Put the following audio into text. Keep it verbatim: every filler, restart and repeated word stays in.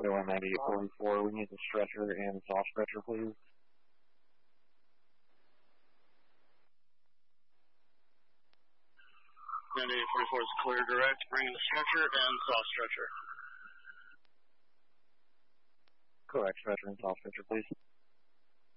one ninety-eight forty-four. We need the stretcher and soft stretcher, please. ninety-eight forty-four is clear direct. Bring in the stretcher and soft stretcher. Correct, stretcher and soft stretcher, please.